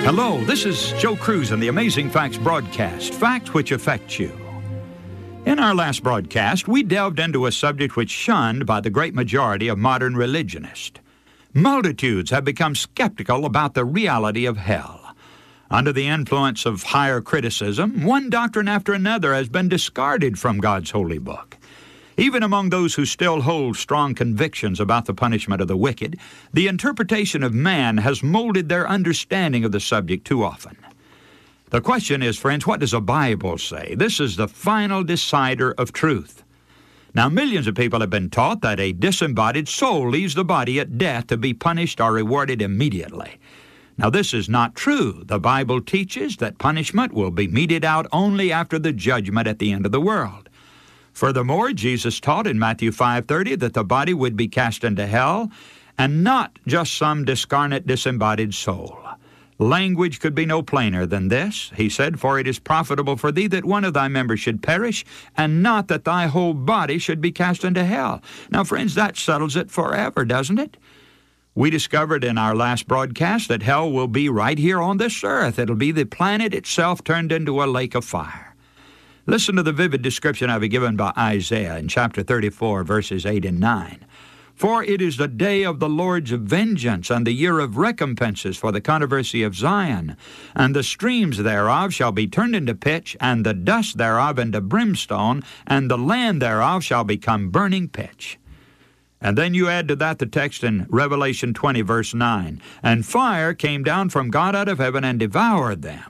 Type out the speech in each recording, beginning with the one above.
Hello, this is Joe Cruz and the Amazing Facts broadcast, facts which affect you. In our last broadcast, we delved into a subject which is shunned by the great majority of modern religionists. Multitudes have become skeptical about the reality of hell. Under the influence of higher criticism, one doctrine after another has been discarded from God's holy book. Even among those who still hold strong convictions about the punishment of the wicked, the interpretation of man has molded their understanding of the subject too often. The question is, friends, what does the Bible say? This is the final decider of truth. Now, millions of people have been taught that a disembodied soul leaves the body at death to be punished or rewarded immediately. Now, this is not true. The Bible teaches that punishment will be meted out only after the judgment at the end of the world. Furthermore, Jesus taught in Matthew 5:30 that the body would be cast into hell, and not just some discarnate, disembodied soul. Language could be no plainer than this. He said, "For it is profitable for thee that one of thy members should perish, and not that thy whole body should be cast into hell." Now, friends, that settles it forever, doesn't it? We discovered in our last broadcast that hell will be right here on this earth. It'll be the planet itself turned into a lake of fire. Listen to the vivid description I've been given by Isaiah in chapter 34, verses 8 and 9. "For it is the day of the Lord's vengeance, and the year of recompenses for the controversy of Zion. And the streams thereof shall be turned into pitch, and the dust thereof into brimstone, and the land thereof shall become burning pitch." And then you add to that the text in Revelation 20, verse 9. "And fire came down from God out of heaven and devoured them."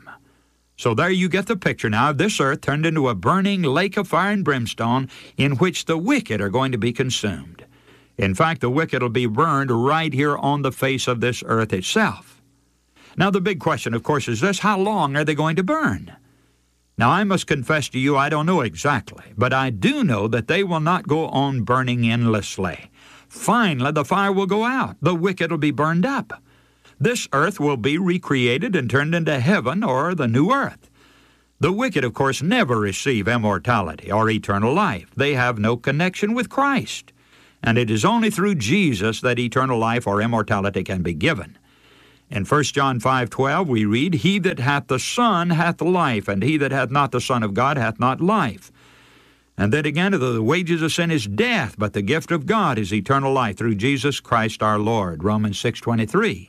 So there you get the picture now of this earth turned into a burning lake of fire and brimstone in which the wicked are going to be consumed. In fact, the wicked will be burned right here on the face of this earth itself. Now, the big question, of course, is this: how long are they going to burn? Now, I must confess to you, I don't know exactly, but I do know that they will not go on burning endlessly. Finally, the fire will go out. The wicked will be burned up. This earth will be recreated and turned into heaven, or the new earth. The wicked, of course, never receive immortality or eternal life. They have no connection with Christ. And it is only through Jesus that eternal life or immortality can be given. In 1 John 5:12 we read, "He that hath the Son hath life, and he that hath not the Son of God hath not life." And then again, "The wages of sin is death, but the gift of God is eternal life through Jesus Christ our Lord." Romans 6:23.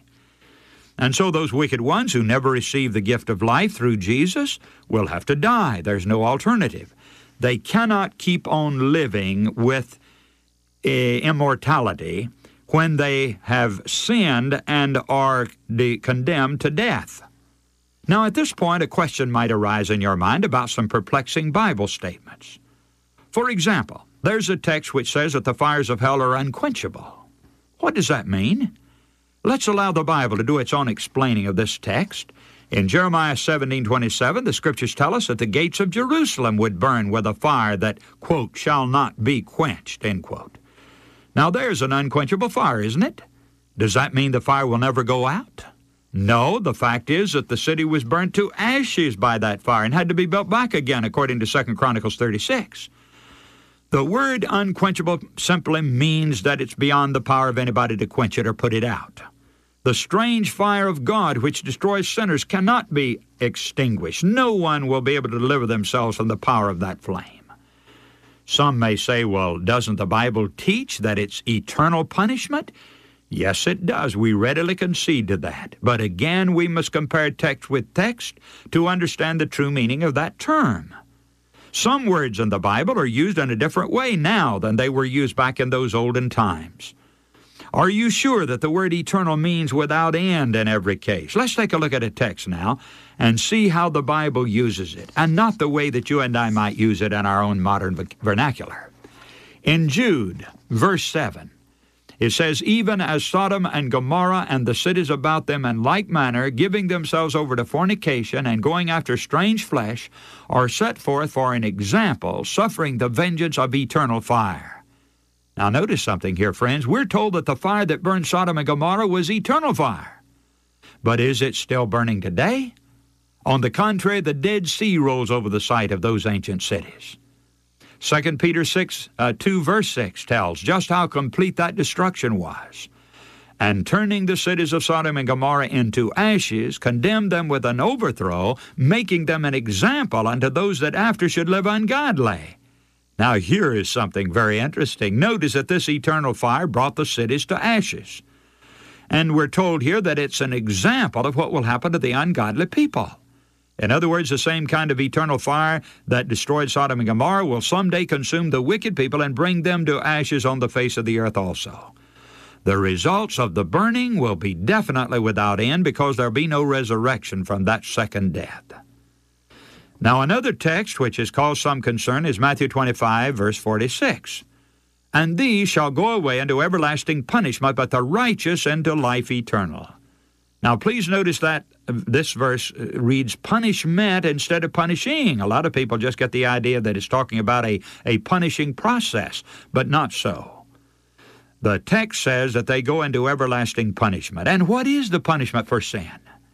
And so those wicked ones who never receive the gift of life through Jesus will have to die. There's no alternative. They cannot keep on living with immortality when they have sinned and are condemned to death. Now, at this point, a question might arise in your mind about some perplexing Bible statements. For example, there's a text which says that the fires of hell are unquenchable. What does that mean? Let's allow the Bible to do its own explaining of this text. In Jeremiah 17:27, the Scriptures tell us that the gates of Jerusalem would burn with a fire that, quote, "shall not be quenched," end quote. Now, there's an unquenchable fire, isn't it? Does that mean the fire will never go out? No, the fact is that the city was burnt to ashes by that fire and had to be built back again, according to 2 Chronicles 36. The word unquenchable simply means that it's beyond the power of anybody to quench it or put it out. The strange fire of God which destroys sinners cannot be extinguished. No one will be able to deliver themselves from the power of that flame. Some may say, well, doesn't the Bible teach that it's eternal punishment? Yes, it does. We readily concede to that. But again, we must compare text with text to understand the true meaning of that term. Some words in the Bible are used in a different way now than they were used back in those olden times. Are you sure that the word eternal means without end in every case? Let's take a look at a text now and see how the Bible uses it, and not the way that you and I might use it in our own modern vernacular. In Jude, verse 7, it says, "Even as Sodom and Gomorrah and the cities about them in like manner, giving themselves over to fornication and going after strange flesh, are set forth for an example, suffering the vengeance of eternal fire." Now notice something here, friends. We're told that the fire that burned Sodom and Gomorrah was eternal fire. But is it still burning today? On the contrary, the Dead Sea rolls over the site of those ancient cities. 2 Peter 2 verse 6 tells just how complete that destruction was. and turning the cities of Sodom and Gomorrah into ashes, condemned them with an overthrow, making them an example unto those that after should live ungodly. Now here is something very interesting. Notice that this eternal fire brought the cities to ashes. And we're told here that it's an example of what will happen to the ungodly people. In other words, the same kind of eternal fire that destroyed Sodom and Gomorrah will someday consume the wicked people and bring them to ashes on the face of the earth also. The results of the burning will be definitely without end, because there will be no resurrection from that second death. Now another text which has caused some concern is Matthew 25, verse 46. And these shall go away into everlasting punishment, but the righteous into life eternal. Now please notice that this verse reads punishment instead of punishing. A lot of people just get the idea that it's talking about a punishing process, but not so. The text says that they go into everlasting punishment. And what is the punishment for sin?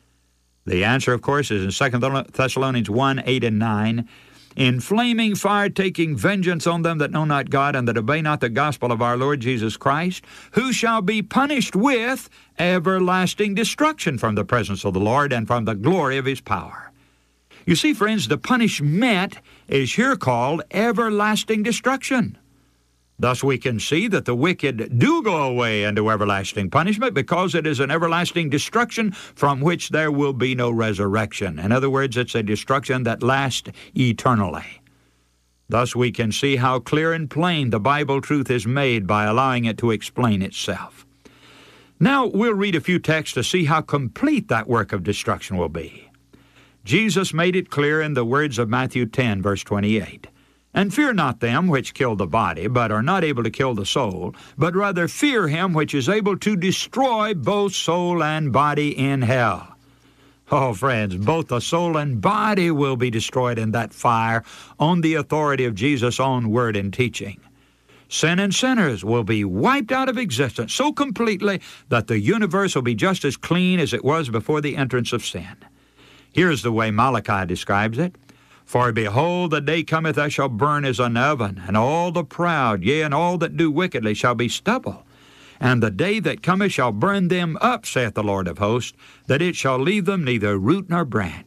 The answer, of course, is in 2 Thessalonians 1, 8 and 9. In flaming fire, taking vengeance on them that know not God and that obey not the gospel of our Lord Jesus Christ, who shall be punished with everlasting destruction from the presence of the Lord and from the glory of his power. You see, friends, the punishment is here called everlasting destruction. Thus we can see that the wicked do go away into everlasting punishment, because it is an everlasting destruction from which there will be no resurrection. In other words, it's a destruction that lasts eternally. Thus we can see how clear and plain the Bible truth is made by allowing it to explain itself. Now we'll read a few texts to see how complete that work of destruction will be. Jesus made it clear in the words of Matthew 10, verse 28. And fear not them which kill the body, but are not able to kill the soul, but rather fear him which is able to destroy both soul and body in hell. Oh, friends, both the soul and body will be destroyed in that fire on the authority of Jesus' own word and teaching. Sin and sinners will be wiped out of existence so completely that the universe will be just as clean as it was before the entrance of sin. Here's the way Malachi describes it. For behold, the day cometh that shall burn as an oven, and all the proud, yea, and all that do wickedly shall be stubble. And the day that cometh shall burn them up, saith the Lord of hosts, that it shall leave them neither root nor branch.